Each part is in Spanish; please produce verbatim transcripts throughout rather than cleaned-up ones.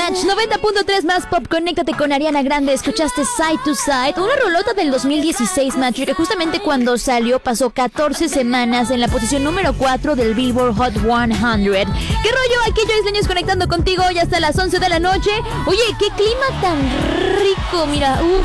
Match noventa punto tres más pop. Conéctate con Ariana Grande. Escuchaste Side to Side, una rolota del dos mil dieciséis, Match, que justamente cuando salió pasó catorce semanas en la posición número cuatro del Billboard Hot cien. ¿Qué rollo? Aquí yo Isleños conectando contigo hoy hasta las once de la noche. Oye, qué clima tan rico, mira, uff.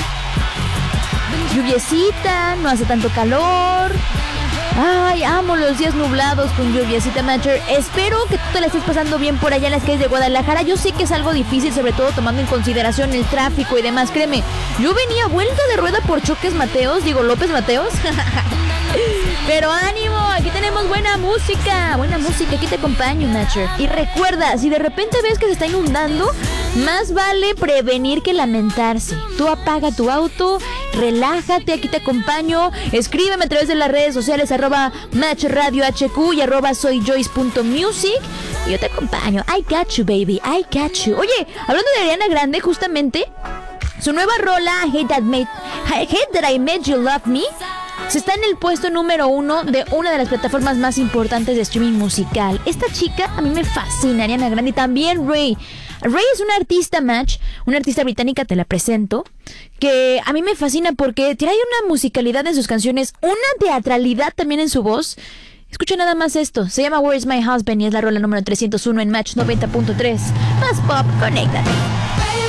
Lluviecita, no hace tanto calor. Ay, amo los días nublados con lluviecita, Matcher. Espero que tú te la estés pasando bien por allá en las calles de Guadalajara. Yo sé que es algo difícil, sobre todo tomando en consideración el tráfico y demás. Créeme, yo venía vuelta de rueda por Choques Mateos, digo López Mateos. Pero ánimo, aquí tenemos buena música. Buena música, aquí te acompaño, Matcher. Y recuerda, si de repente ves que se está inundando, más vale prevenir que lamentarse. Tú apaga tu auto, relájate, aquí te acompaño. Escríbeme a través de las redes sociales, arroba Match Radio H Q y arroba soyjoyce.music. Y yo te acompaño. I got you, baby, I got you. Oye, hablando de Ariana Grande, justamente, su nueva rola, Hate That, Made, Hate That I Made You Love Me, se está en el puesto número uno de una de las plataformas más importantes de streaming musical. Esta chica a mí me fascina, Ariana Grande, y también Ray. Ray es una artista, Match, una artista británica, te la presento, que a mí me fascina porque trae una musicalidad en sus canciones, una teatralidad también en su voz. Escucha nada más esto, se llama Where's My Husband y es la rola número trescientos uno en Match noventa punto tres. Más pop, conéctate.